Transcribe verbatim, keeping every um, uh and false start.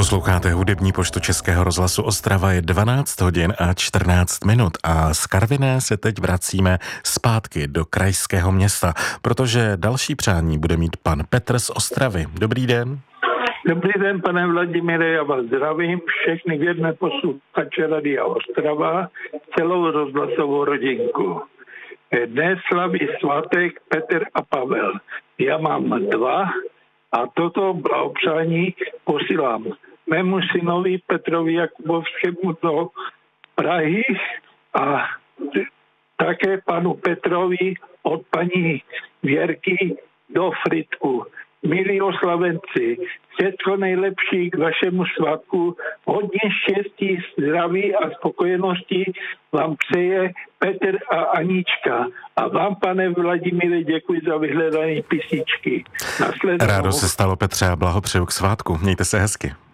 Posloucháte hudební poštu Českého rozhlasu Ostrava, je dvanáct hodin a čtrnáct minut a z Karviné se teď vracíme zpátky do krajského města, protože další přání bude mít pan Petr z Ostravy. Dobrý den. Dobrý den, pane Vladimíre, já vás zdravím, všechny věrné posluchače Radia Ostrava, celou rozhlasovou rodinku. Dnes slaví svátek Petr a Pavel. Já mám dva a toto blahopřání posílám mému synovi Petrovi Jakubovskému do Prahy a také panu Petrovi od paní Věrky do Fritku. Milí oslavenci, všechno nejlepší k vašemu svátku, hodně štěstí, zdraví a spokojenosti vám přeje Petr a Anička. A vám, pane Vladimíre, děkuji za vyhledané písničky. Rádo se stalo, Petře, a blahopřeju k svátku. Mějte se hezky.